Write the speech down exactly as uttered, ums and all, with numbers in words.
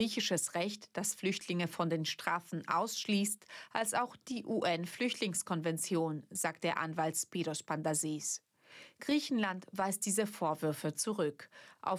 griechisches Recht, das Flüchtlinge von den Strafen ausschließt, als auch die U N-Flüchtlingskonvention, sagt der Anwalt Spyros Pantasis. Griechenland weist diese Vorwürfe zurück. Auf